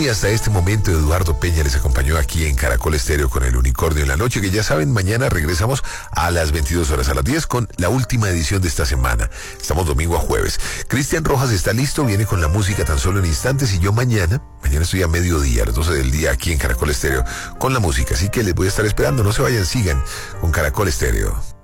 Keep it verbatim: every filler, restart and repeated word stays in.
y hasta este momento Eduardo Peña les acompañó aquí en Caracol Estéreo con el Unicornio en la noche, que ya saben, mañana regresamos a las veintidós horas, a las diez, con la última edición de esta semana. Estamos domingo a jueves. Cristian Rojas está listo, viene con la música tan solo en instantes, y yo mañana, mañana estoy a mediodía, a las doce del día aquí en Caracol Estéreo con la música, así que les voy a estar esperando. No se vayan, sigan con Caracol Estéreo.